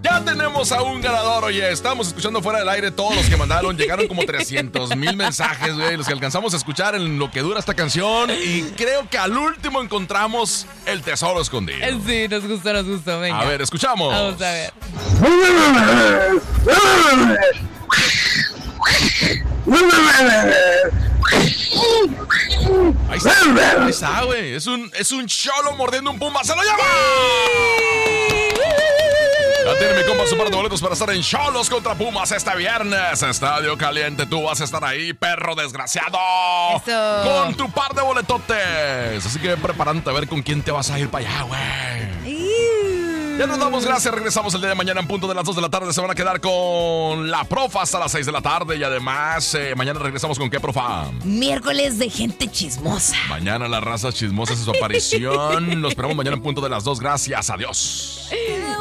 Ya tenemos a un ganador. Oye, estamos escuchando fuera del aire todos los que mandaron. Llegaron como 300,000 mensajes, güey, los que alcanzamos a escuchar en lo que dura esta canción. Y creo que al último encontramos el tesoro escondido. Sí, nos gustó, venga. A ver, escuchamos. Vamos a ver. Ahí está, güey. Es un cholo mordiendo un puma. ¡Se lo lleva! Ya tiene mi compa su par de boletos para estar en Cholos contra Pumas este viernes. Estadio Caliente, tú vas a estar ahí, perro desgraciado. Eso. Con tu par de boletotes. Así que prepárate a ver con quién te vas a ir para allá, güey. Ya nos damos gracias, regresamos el día de mañana en punto de las 2 de la tarde. Se van a quedar con la profa hasta las 6 de la tarde. Y además, mañana regresamos con ¿qué, profa? Miércoles de gente chismosa. Mañana la raza chismosa hace su aparición. Los esperamos mañana en punto de las 2. Gracias, adiós.